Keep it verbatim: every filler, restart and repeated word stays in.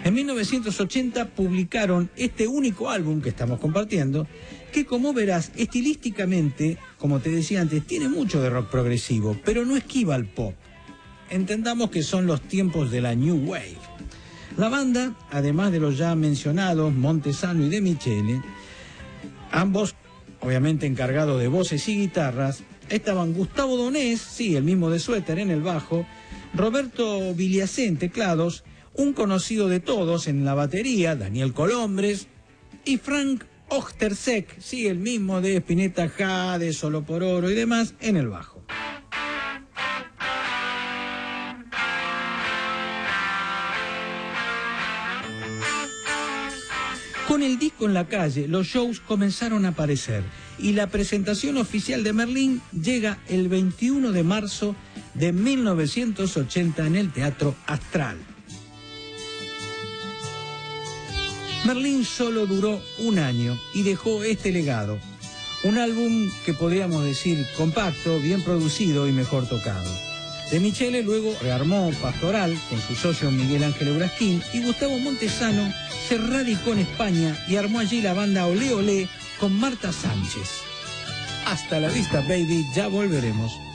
En mil novecientos ochenta publicaron este único álbum que estamos compartiendo, que como verás, estilísticamente, como te decía antes, tiene mucho de rock progresivo, pero no esquiva al pop. Entendamos que son los tiempos de la New Wave. La banda, además de los ya mencionados Montesano y De Michele, ambos obviamente encargados de voces y guitarras, estaban Gustavo Donés, sí, el mismo de Suéter, en el bajo, Roberto Viliacé en teclados, un conocido de todos en la batería, Daniel Colombres, y Frank Ochterseck, sí, el mismo de Spinetta Jade, Solo por Oro y demás, en el bajo. Con el disco en la calle, los shows comenzaron a aparecer y la presentación oficial de Merlín llega el veintiuno de marzo de mil novecientos ochenta en el Teatro Astral. Merlín solo duró un año y dejó este legado, un álbum que podríamos decir compacto, bien producido y mejor tocado. De Michele luego rearmó Pastoral con su socio Miguel Ángel Eurasquín y Gustavo Montesano se radicó en España y armó allí la banda Olé Olé con Marta Sánchez. Hasta la vista, baby, ya volveremos.